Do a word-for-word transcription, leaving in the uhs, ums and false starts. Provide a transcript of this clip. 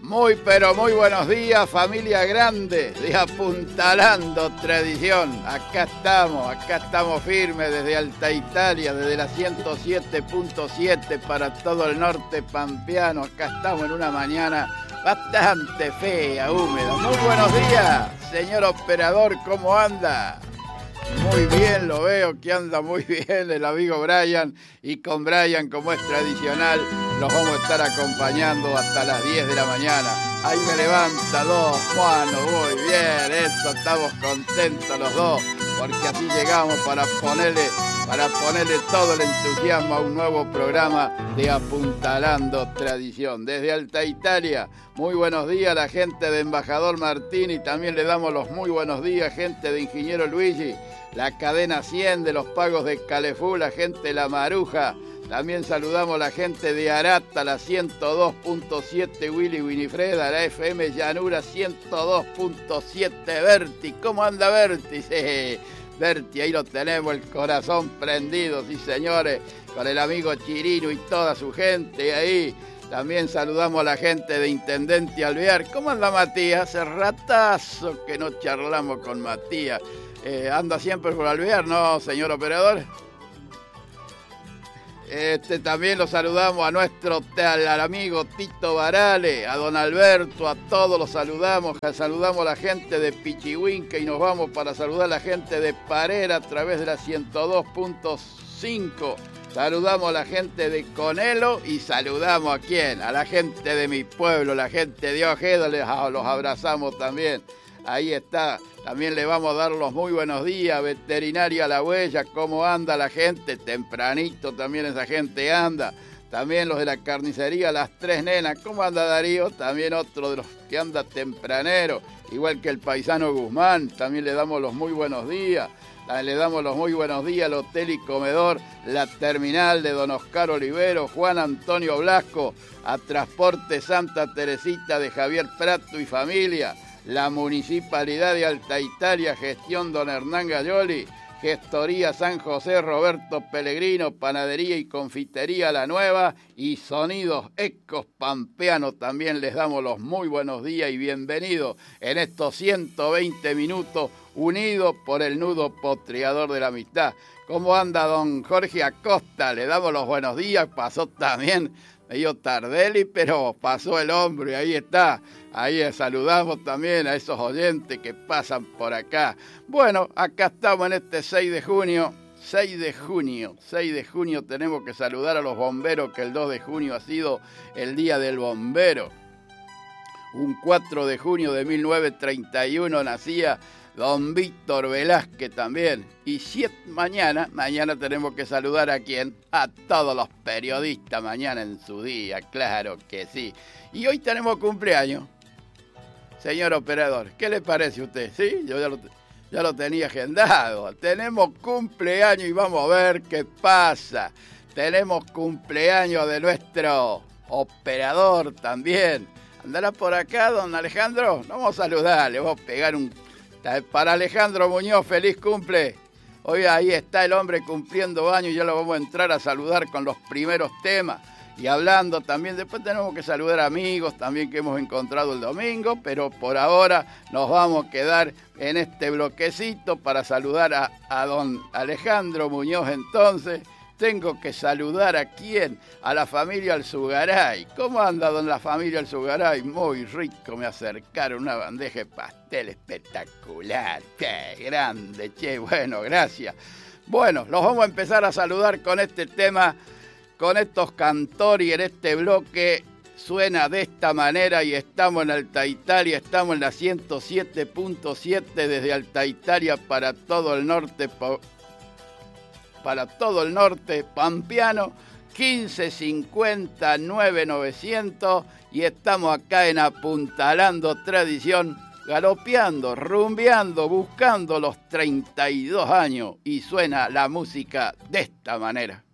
Muy pero muy buenos días, familia grande de Apuntalando Tradición. Acá estamos, acá estamos firmes desde Alta Italia, desde la ciento siete punto siete para todo el norte pampeano. Acá estamos en una mañana bastante fea, húmeda. Muy buenos días, señor operador, ¿cómo anda? Muy bien, lo veo que anda muy bien el amigo Brian, y con Brian, como es tradicional, los vamos a estar acompañando hasta las diez de la mañana. Ahí me levanta dos, Juan, muy bien, eso, estamos contentos los dos, porque así llegamos para ponerle, para ponerle todo el entusiasmo a un nuevo programa de Apuntalando Tradición. Desde Alta Italia, muy buenos días a la gente de Embajador Martín, y también le damos los muy buenos días, gente de Ingeniero Luigi, la cadena cien de los pagos de Calefú, la gente de La Maruja. También saludamos a la gente de Arata, la ciento dos punto siete Willy Winifreda, la F M Llanura ciento dos punto siete Berti. ¿Cómo anda Berti? Sí, Berti, ahí lo tenemos, el corazón prendido, sí señores, con el amigo Chirino y toda su gente ahí. También saludamos a la gente de Intendente Alvear. ¿Cómo anda Matías? Hace ratazo que no charlamos con Matías. Eh, ¿Anda siempre por Alvear, no, señor operador? Este, también lo saludamos a nuestro al amigo Tito Barale, a don Alberto, a todos los saludamos. Saludamos a la gente de Pichihuinca y nos vamos para saludar a la gente de Parera a través de la ciento dos punto cinco. Saludamos a la gente de Conelo y saludamos a quién, a la gente de mi pueblo, la gente de Ojeda, los abrazamos también. Ahí está, también le vamos a dar los muy buenos días, Veterinaria La Huella, ¿cómo anda la gente? Tempranito también esa gente anda. También los de la carnicería Las Tres Nenas, ¿cómo anda Darío? También otro de los que anda tempranero, igual que el paisano Guzmán, también le damos los muy buenos días. Le damos los muy buenos días al Hotel y Comedor, la terminal de don Oscar Olivero, Juan Antonio Blasco, a Transporte Santa Teresita de Javier Prato y familia, la Municipalidad de Alta Italia, gestión don Hernán Gayoli, Gestoría San José Roberto Pellegrino, Panadería y Confitería La Nueva y Sonidos Ecos Pampeano. También les damos los muy buenos días y bienvenidos en estos ciento veinte minutos unidos por el nudo potriador de la amistad. ¿Cómo anda don Jorge Acosta? Le damos los buenos días, pasó también medio Tardelli, pero pasó el hombre, ahí está. Ahí saludamos también a esos oyentes que pasan por acá. Bueno, acá estamos en este seis de junio. seis de junio, seis de junio tenemos que saludar a los bomberos, que el dos de junio ha sido el Día del Bombero. Un cuatro de junio de mil novecientos treinta y uno nacía don Víctor Velázquez también. Y siete, mañana, mañana tenemos que saludar a quién, a todos los periodistas mañana en su día, claro que sí. Y hoy tenemos cumpleaños. Señor operador, ¿qué le parece a usted? ¿Sí? Yo ya lo, ya lo tenía agendado. Tenemos cumpleaños y vamos a ver qué pasa. Tenemos cumpleaños de nuestro operador también. ¿Andará por acá, don Alejandro? Vamos a saludar, le vamos a pegar un... Para Alejandro Muñoz, feliz cumple. Hoy ahí está el hombre cumpliendo años y ya lo vamos a entrar a saludar con los primeros temas. Y hablando también, después tenemos que saludar a amigos también que hemos encontrado el domingo, pero por ahora nos vamos a quedar en este bloquecito para saludar a, a don Alejandro Muñoz. Entonces, tengo que saludar a quién, a la familia Alzugaray. ¿Cómo anda don la familia Alzugaray? Muy rico, me acercaron una bandeja de pastel espectacular. ¡Qué grande, che! Bueno, gracias. Bueno, los vamos a empezar a saludar con este tema, con estos cantores, y en este bloque suena de esta manera y estamos en Alta Italia, estamos en la ciento siete punto siete desde Alta Italia para todo el norte, para todo el norte pampeano, quince cincuenta nueve novecientos, y estamos acá en Apuntalando Tradición, galopeando, rumbeando, buscando los treinta y dos años, y suena la música de esta manera.